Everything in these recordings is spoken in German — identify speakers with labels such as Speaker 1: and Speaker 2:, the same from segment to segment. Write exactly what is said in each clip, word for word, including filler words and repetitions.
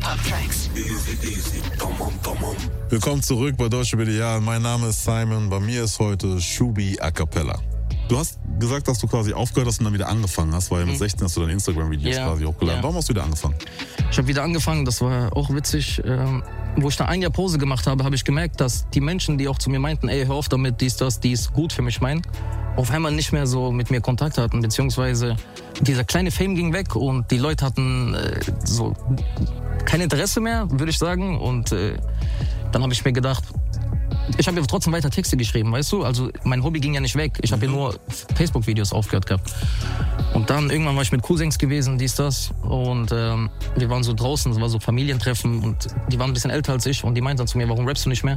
Speaker 1: Hip-Hop-Tracks.
Speaker 2: Willkommen zurück bei Deutsche B D A. Mein Name ist Simon. Bei mir ist heute Shubi A Cappella. Du hast gesagt, dass du quasi aufgehört hast und dann wieder angefangen hast, weil mhm. mit sechzehn hast du deine Instagram-Videos
Speaker 3: ja.
Speaker 2: quasi hochgeladen.
Speaker 3: Ja.
Speaker 2: Warum hast du wieder angefangen?
Speaker 3: Ich habe wieder angefangen, das war auch witzig. Ähm, wo ich da ein Jahr Pause gemacht habe, habe ich gemerkt, dass die Menschen, die auch zu mir meinten, ey, hör auf damit, dies, das, dies, gut für mich meinen, auf einmal nicht mehr so mit mir Kontakt hatten, beziehungsweise dieser kleine Fame ging weg und die Leute hatten äh, so kein Interesse mehr, würde ich sagen. Und äh, dann habe ich mir gedacht, ich habe ja trotzdem weiter Texte geschrieben, weißt du? Also mein Hobby ging ja nicht weg. Ich habe ja nur Facebook-Videos aufgehört gehabt. Und dann irgendwann war ich mit Cousins gewesen, dies, das. Und ähm, wir waren so draußen, es war so Familientreffen. Und die waren ein bisschen älter als ich. Und die meinten dann zu mir, warum rappst du nicht mehr?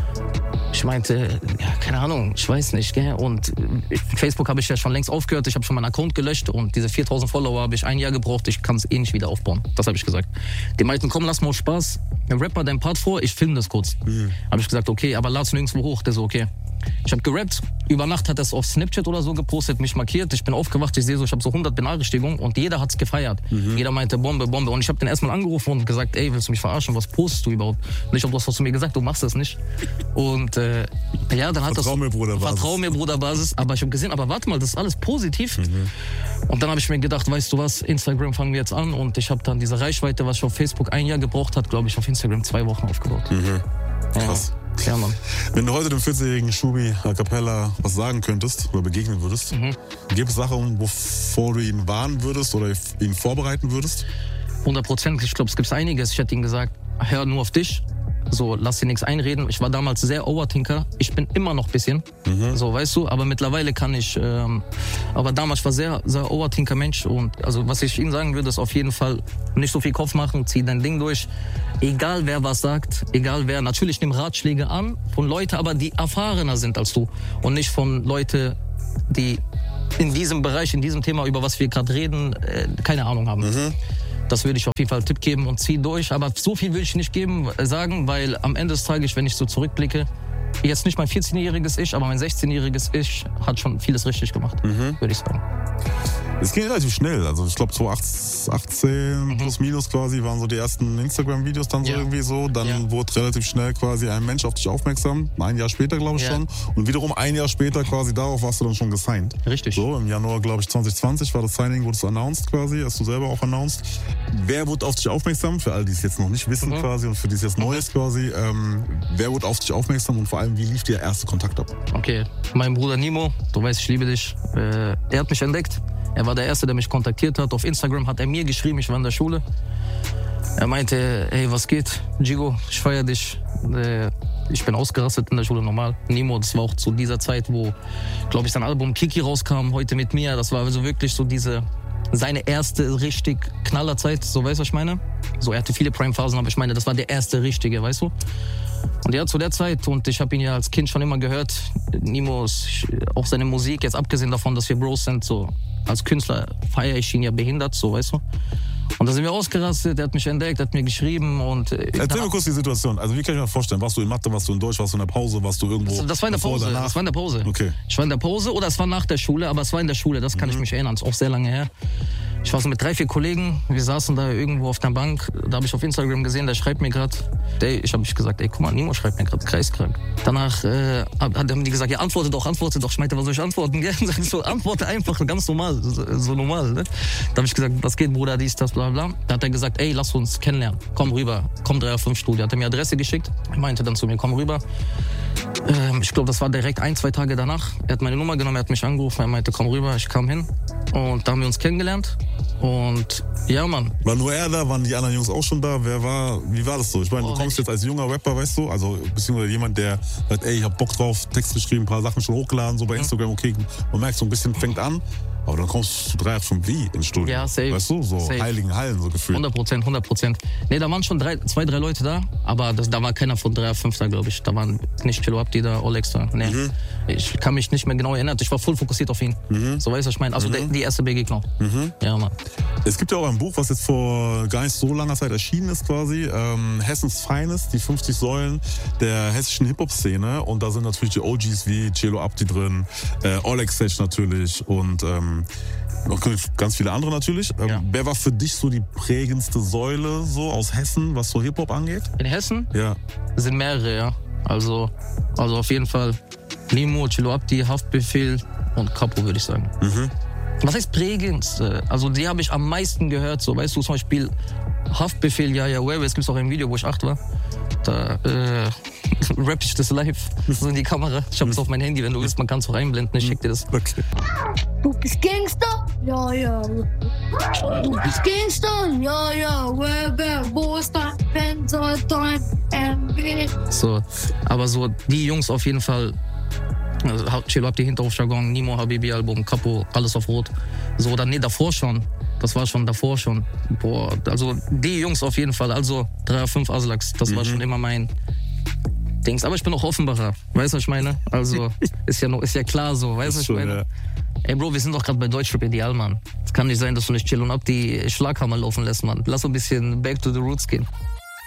Speaker 3: Ich meinte, ja, keine Ahnung, ich weiß nicht, gell? Und Facebook habe ich ja schon längst aufgehört. Ich habe schon meinen Account gelöscht. Und diese viertausend Follower habe ich ein Jahr gebraucht. Ich kann es eh nicht wieder aufbauen. Das habe ich gesagt. Die meinten, komm, lass mal aus Spaß. Rapp mal deinen Part vor, ich filme das kurz. Mhm. Habe ich gesagt, okay, aber lad's nirgendwo hoch. Der so, okay. Ich habe gerappt, über Nacht hat er es auf Snapchat oder so gepostet, mich markiert. Ich bin aufgewacht, ich sehe so, ich habe so hundert Benachrichtigungen und jeder hat's gefeiert. Mhm. Jeder meinte Bombe, Bombe. Und ich habe den erstmal angerufen und gesagt, ey, willst du mich verarschen? Was postest du überhaupt? Und ich habe was zu mir gesagt, du machst das nicht. Und äh, ja, dann hat
Speaker 2: Vertrau
Speaker 3: das...
Speaker 2: mir, Bruder, Basis.
Speaker 3: Vertrau mir, Bruder, Basis. Aber ich habe gesehen, aber warte mal, das ist alles positiv.
Speaker 2: Mhm.
Speaker 3: Und dann habe ich mir gedacht, weißt du was, Instagram fangen wir jetzt an. Und ich habe dann diese Reichweite, was ich auf Facebook ein Jahr gebraucht hat, glaube ich, auf Instagram zwei Wochen aufgebaut.
Speaker 2: Mhm. Krass.
Speaker 3: Ja. Ja, Mann.
Speaker 2: Wenn du heute dem vierzehnjährigen Shubi A Cappella was sagen könntest oder begegnen würdest, mhm. gibt es Sachen, wovor du ihn warnen würdest oder ihn vorbereiten würdest?
Speaker 3: hundert Prozent. Ich glaube, es gibt einiges. Ich hätte ihm gesagt, hör nur auf dich. So, lass dir nichts einreden. Ich war damals sehr Overthinker. Ich bin immer noch ein bisschen. Mhm. So, weißt du. Aber mittlerweile kann ich... Ähm, aber damals war sehr, sehr Overthinker-Mensch. Und also, was ich ihm sagen würde, ist auf jeden Fall nicht so viel Kopf machen. Zieh dein Ding durch. Egal, wer was sagt. Egal, wer. Natürlich nimm Ratschläge an von Leuten, aber die erfahrener sind als du. Und nicht von Leuten, die in diesem Bereich, in diesem Thema, über was wir gerade reden, äh, keine Ahnung haben. Mhm. Das würde ich auf jeden Fall einen Tipp geben und zieh durch. Aber so viel will ich nicht geben, sagen, weil am Ende des Tages, wenn ich so zurückblicke, jetzt nicht mein vierzehnjähriges Ich, aber mein sechzehnjähriges Ich hat schon vieles richtig gemacht, mhm. würde ich sagen.
Speaker 2: Es ging relativ schnell. Also ich glaube so achtzehn mhm. plus minus quasi waren so die ersten Instagram-Videos dann so ja. irgendwie so. Dann ja. wurde relativ schnell quasi ein Mensch auf dich aufmerksam. Ein Jahr später glaube ich ja. schon. Und wiederum ein Jahr später quasi darauf warst du dann schon gesigned.
Speaker 3: Richtig.
Speaker 2: So im Januar glaube ich zwanzig zwanzig war das Signing, wurde es announced quasi. Hast du selber auch announced. Wer wurde auf dich aufmerksam? Für alle, die es jetzt noch nicht wissen mhm. quasi und für die es jetzt neu ist quasi. Ähm, wer wurde auf dich aufmerksam und vor allem, wie lief der erste Kontakt ab?
Speaker 3: Okay, mein Bruder Nimo, du weißt, ich liebe dich. Äh, er hat mich entdeckt. Er war der Erste, der mich kontaktiert hat. Auf Instagram hat er mir geschrieben, ich war in der Schule. Er meinte, hey, was geht? Gigo, ich feiere dich. Äh, ich bin ausgerastet in der Schule, normal. Nimo, das war auch zu dieser Zeit, wo, glaube ich, sein Album Kiki rauskam, heute mit mir. Das war also wirklich so diese, seine erste richtig Knallerzeit, so weißt du, was ich meine? So, er hatte viele Prime-Phasen, aber ich meine, das war der erste richtige, weißt du? Und ja, zu der Zeit, und ich habe ihn ja als Kind schon immer gehört, Nimo, auch seine Musik, jetzt abgesehen davon, dass wir Bros sind, so als Künstler feiere ich ihn ja behindert, so, weißt du. Und da sind wir ausgerastet, er hat mich entdeckt, er hat mir geschrieben und...
Speaker 2: Erzähl mir kurz die Situation, also wie kann ich mir vorstellen, warst du in Mathe, warst du in Deutsch, warst du in der Pause, warst du irgendwo...
Speaker 3: Das, das war in der Pause, danach? das war in der Pause.
Speaker 2: Okay.
Speaker 3: Ich war in der Pause oder es war nach der Schule, aber es war in der Schule, das kann mhm. ich mich erinnern, ist auch sehr lange her. Ich war so mit drei, vier Kollegen, wir saßen da irgendwo auf der Bank, da habe ich auf Instagram gesehen, der schreibt mir gerade, ich habe mich gesagt, ey, guck mal, Nimo schreibt mir gerade, kreiskrank. Danach äh, haben die gesagt, ja, antworte doch, antworte doch. Ich meinte, was soll ich antworten? Gell? Sag ich so, antworte einfach, ganz normal, so, so normal. Ne? Da habe ich gesagt, was geht, Bruder, dies, das, bla bla. Da hat er gesagt, ey, lass uns kennenlernen, komm rüber, komm drei fünf Studio. Hat er mir Adresse geschickt, er meinte dann zu mir, komm rüber. Ähm, ich glaube, das war direkt ein, zwei Tage danach. Er hat meine Nummer genommen, er hat mich angerufen, er meinte, komm rüber, ich kam hin. Und da haben wir uns kennengelernt. Und ja, Mann.
Speaker 2: War nur er da? Waren die anderen Jungs auch schon da? Wer war, wie war das so? Ich meine, du kommst jetzt als junger Rapper, weißt du, also beziehungsweise jemand, der sagt, ey, ich hab Bock drauf, Text geschrieben, ein paar Sachen schon hochgeladen, so bei Instagram, okay, man merkt so ein bisschen, fängt an. Aber dann kommst du drei fünf wie ins Studio.
Speaker 3: Ja, safe.
Speaker 2: Weißt du, so
Speaker 3: safe.
Speaker 2: Heiligen Hallen so gefühlt.
Speaker 3: hundert Prozent, hundert Prozent. Nee, da waren schon drei, zwei, drei Leute da, aber das, da war keiner von drei fünf da, glaube ich. Da waren nicht Kilo Abdi da, Olex da. Nee. Mhm. Ich kann mich nicht mehr genau erinnern. Ich war voll fokussiert auf ihn. Mhm. So weißt du, was ich meine. Also mhm. die, die erste Begegnung. Mhm. Ja, Mann.
Speaker 2: Es gibt ja auch ein Buch, was jetzt vor gar nicht so langer Zeit erschienen ist quasi. Ähm, Hessens Finest, die fünfzig Säulen der hessischen Hip-Hop-Szene. Und da sind natürlich die O Gs wie Celo Abdi drin, äh, Olex Sech natürlich und ähm, Ähm, noch ganz viele andere natürlich. Ähm,
Speaker 3: Ja.
Speaker 2: Wer war für dich so die prägendste Säule so aus Hessen, was so Hip-Hop angeht?
Speaker 3: In Hessen
Speaker 2: Ja.
Speaker 3: sind mehrere, ja. Also, also auf jeden Fall Limo, Chilo Abdi, Haftbefehl und Capo, würde ich sagen.
Speaker 2: Mhm.
Speaker 3: Was heißt prägend? Also die habe ich am meisten gehört. So, weißt du, zum Beispiel Haftbefehl, ja, ja, Wave. Es gibt auch ein Video, wo ich acht war. Da äh, rapp ich das live so in die Kamera. Ich habe es auf mein Handy, wenn du willst, man kann es auch einblenden. Ich schick dir das.
Speaker 2: Okay.
Speaker 1: Du bist Gangster? Ja, ja. Du bist Gangster? Ja, ja. Wer, wer, wo ist dein Fenster, dein M W?
Speaker 3: So, aber so die Jungs auf jeden Fall. Also, Chilo Abdi, Hinterhofjargon, Nimo, Habibi-Album, Capo, alles auf Rot. So, dann, nee, davor schon. Das war schon davor schon. Boah, also die Jungs auf jeden Fall. Also drei fünf Aslaks, das mhm. war schon immer mein Dings. Aber ich bin auch Offenbacher, weißt du, was ich meine? Also ist ja, noch, ist ja klar so, weißt du, was ich meine? Ja. Ey Bro, wir sind doch gerade bei Deutschrap ideal, Mann. Es kann nicht sein, dass du nicht Chilo Abdi Schlaghammer laufen lässt, Mann. Lass so ein bisschen back to the roots gehen.